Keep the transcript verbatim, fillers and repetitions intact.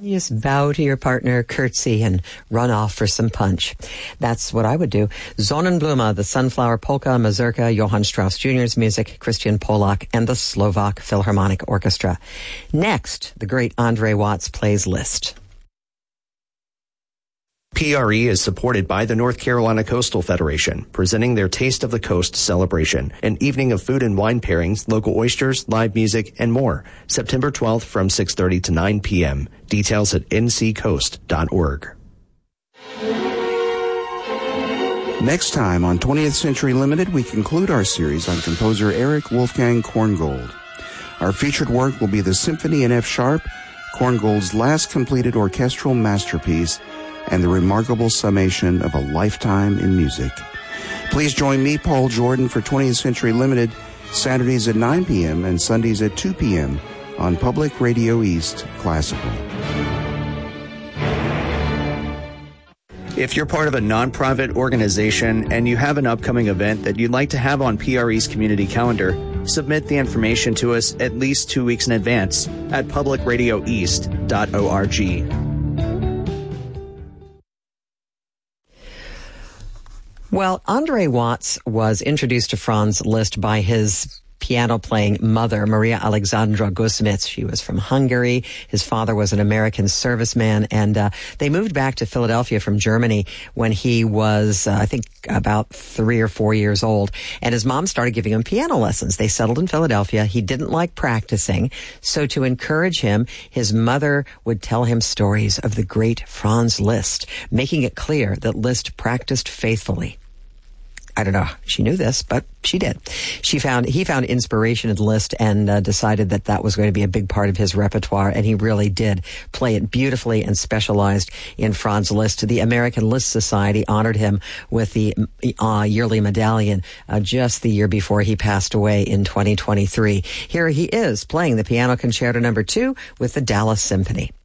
You just bow to your partner, curtsy, and run off for some punch. That's what I would do. Sonnenblume, the Sunflower Polka, Mazurka, Johann Strauss Junior's music, Christian Polak, and the Slovak Philharmonic Orchestra. Next, the great Andre Watts plays Liszt. P R E is supported by the North Carolina Coastal Federation, presenting their Taste of the Coast celebration, an evening of food and wine pairings, local oysters, live music, and more. September twelfth from six thirty to nine p.m. Details at n c coast dot org. Next time on twentieth Century Limited, we conclude our series on composer Erich Wolfgang Korngold. Our featured work will be the Symphony in F Sharp, Korngold's last completed orchestral masterpiece, and the remarkable summation of a lifetime in music. Please join me, Paul Jordan, for twentieth Century Limited, Saturdays at nine p.m. and Sundays at two p.m. on Public Radio East Classical. If you're part of a nonprofit organization and you have an upcoming event that you'd like to have on P R E's community calendar, submit the information to us at least two weeks in advance at public radio east dot org. Well, Andre Watts was introduced to Franz Liszt by his piano-playing mother, Maria Alexandra Gusmitz. She was from Hungary. His father was an American serviceman, and uh, they moved back to Philadelphia from Germany when he was, uh, I think, about three or four years old. And his mom started giving him piano lessons. They settled in Philadelphia. He didn't like practicing, so to encourage him, his mother would tell him stories of the great Franz Liszt, making it clear that Liszt practiced faithfully. I don't know. She knew this, but she did. She found, he found inspiration in Liszt and uh, decided that that was going to be a big part of his repertoire, and he really did play it beautifully and specialized in Franz Liszt. The American Liszt Society honored him with the uh, yearly medallion uh, just the year before he passed away in twenty twenty-three. Here he is playing the Piano Concerto number two with the Dallas Symphony.